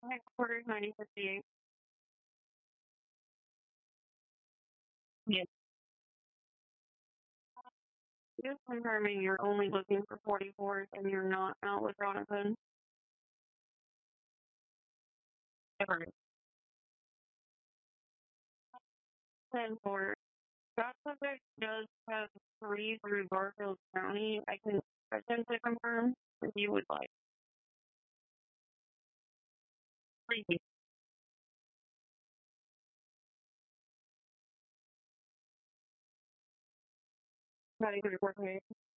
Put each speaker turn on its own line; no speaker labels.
Headquarters 9058. Yes. Just confirming you're only looking for 44s and you're not out with Jonathan. Ever. 10-4. That subject does have 3 through Garfield County. I can attempt to confirm if you would like. Please. Not even report me.